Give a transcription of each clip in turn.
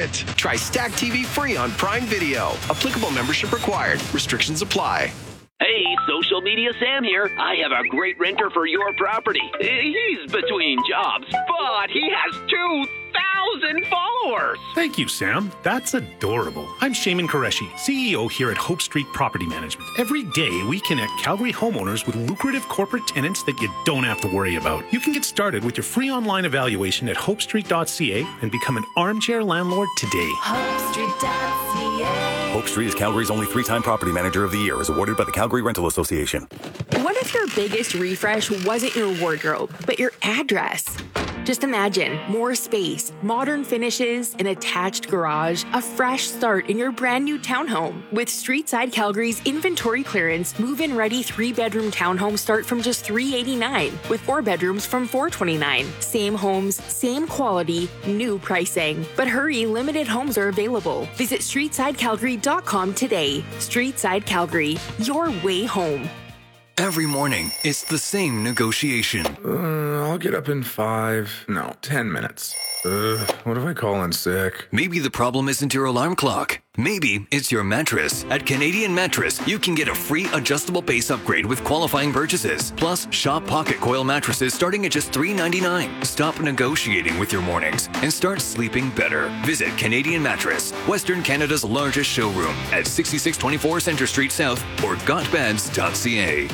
it. Try Stack TV free on Prime Video. Applicable membership required. Restrictions apply. Hey, Social Media Sam here. I have a great renter for your property. He's between jobs, but he has 2,000 followers. Thank you, Sam. That's adorable. I'm Shaman Qureshi, CEO here at Hope Street Property Management. Every day, we connect Calgary homeowners with lucrative corporate tenants that you don't have to worry about. You can get started with your free online evaluation at hopestreet.ca and become an armchair landlord today. HopeStreet.ca. Hope Street is Calgary's only 3-time Property Manager of the Year, as awarded by the Calgary Rental Association. What if your biggest refresh wasn't your wardrobe, but your address? Just imagine more space, modern finishes, an attached garage, a fresh start in your brand new townhome. With Streetside Calgary's inventory clearance, move-in ready 3-bedroom townhomes start from just $389, with 4 bedrooms from $429. Same homes, same quality, new pricing. But hurry, limited homes are available. Visit StreetsideCalgary.com today. Streetside Calgary, your way home. Every morning, it's the same negotiation. I'll get up in 10 minutes. What if I call in sick? Maybe the problem isn't your alarm clock. Maybe it's your mattress. At Canadian Mattress, you can get a free adjustable base upgrade with qualifying purchases. Plus, shop pocket coil mattresses starting at just $3.99. Stop negotiating with your mornings and start sleeping better. Visit Canadian Mattress, Western Canada's largest showroom at 6624 Centre Street South or gotbeds.ca.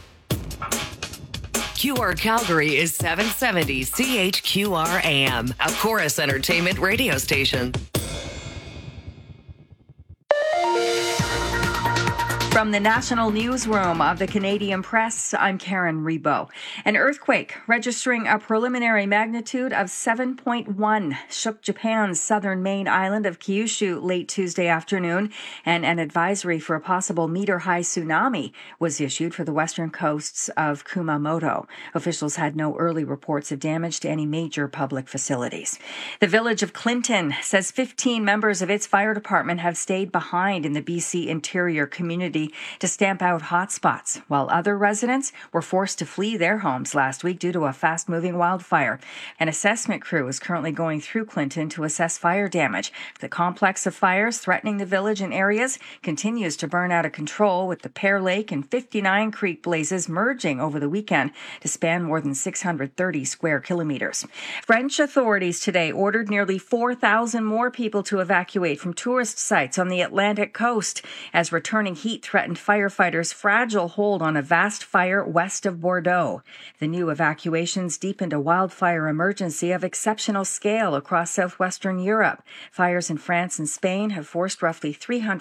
QR Calgary is 770 CHQR AM, a Chorus Entertainment radio station. From the National Newsroom of the Canadian Press, I'm Karen Rebo. An earthquake registering a preliminary magnitude of 7.1 shook Japan's southern main island of Kyushu late Tuesday afternoon, and an advisory for a possible meter-high tsunami was issued for the western coasts of Kumamoto. Officials had no early reports of damage to any major public facilities. The village of Clinton says 15 members of its fire department have stayed behind in the BC interior community to stamp out hotspots, while other residents were forced to flee their homes last week due to a fast-moving wildfire. An assessment crew is currently going through Clinton to assess fire damage. The complex of fires threatening the village and areas continues to burn out of control, with the Pear Lake and 59 Creek blazes merging over the weekend to span more than 630 square kilometers. French authorities today ordered nearly 4,000 more people to evacuate from tourist sites on the Atlantic coast as returning heat threatened firefighters' fragile hold on a vast fire west of Bordeaux. The new evacuations deepened a wildfire emergency of exceptional scale across southwestern Europe. Fires in France and Spain have forced roughly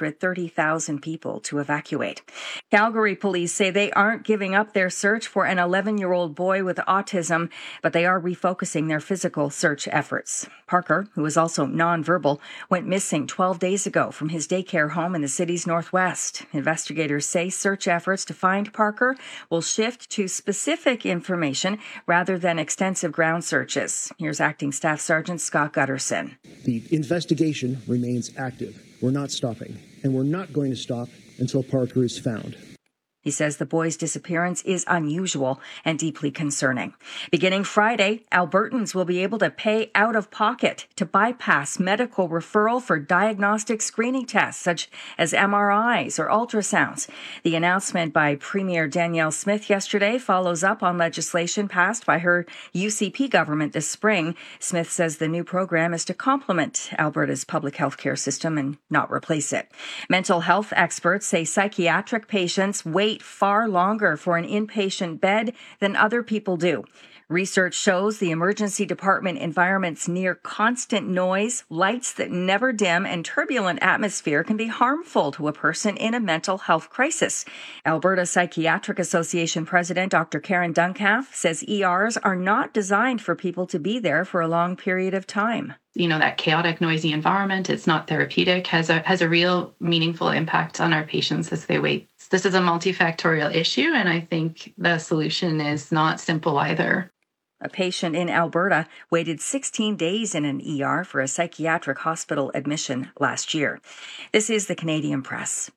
330,000 people to evacuate. Calgary police say they aren't giving up their search for an 11-year-old boy with autism, but they are refocusing their physical search efforts. Parker, who is also nonverbal, went missing 12 days ago from his daycare home in the city's northwest. Investigators say search efforts to find Parker will shift to specific information rather than extensive ground searches. Here's Acting Staff Sergeant Scott Gutterson. The investigation remains active. We're not stopping, and we're not going to stop until Parker is found. He says the boy's disappearance is unusual and deeply concerning. Beginning Friday, Albertans will be able to pay out of pocket to bypass medical referral for diagnostic screening tests such as MRIs or ultrasounds. The announcement by Premier Danielle Smith yesterday follows up on legislation passed by her UCP government this spring. Smith says the new program is to complement Alberta's public health care system and not replace it. Mental health experts say psychiatric patients wait far longer for an inpatient bed than other people do. Research shows the emergency department environment's near constant noise, lights that never dim, and turbulent atmosphere can be harmful to a person in a mental health crisis. Alberta Psychiatric Association President Dr. Karen Duncalf says ERs are not designed for people to be there for a long period of time. That chaotic, noisy environment, it's not therapeutic, has a real meaningful impact on our patients as they wait. This is a multifactorial issue, and I think the solution is not simple either. A patient in Alberta waited 16 days in an ER for a psychiatric hospital admission last year. This is the Canadian Press.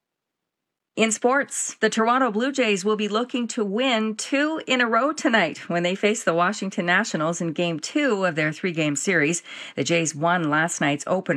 In sports, the Toronto Blue Jays will be looking to win 2 in a row tonight when they face the Washington Nationals in Game 2 of their 3-game series. The Jays won last night's opener